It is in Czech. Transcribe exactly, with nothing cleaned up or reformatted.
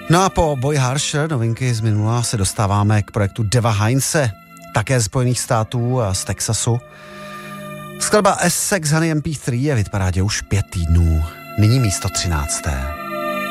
No a po Boy Harsher, novinky z minula, se dostáváme k projektu Deva Heinze, také z Spojených států a z Texasu. Skladba Essex Honey em pé tři je v hitparádě už pět týdnů, nyní místo třinácté.